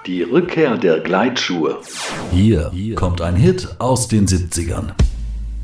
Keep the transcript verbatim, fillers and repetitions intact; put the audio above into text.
Die Rückkehr der Gleitschuhe. Hier kommt ein Hit aus den siebzigern.